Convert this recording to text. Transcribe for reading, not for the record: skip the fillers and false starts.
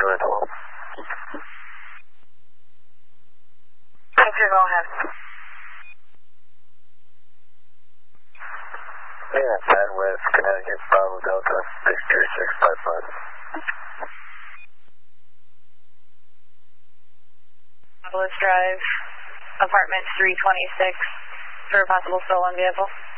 Juliet 12. Okay, go ahead. Yeah, 10 with Connecticut, Bravo Delta 62655. Bliss Drive, apartment 326 for a possible stolen vehicle.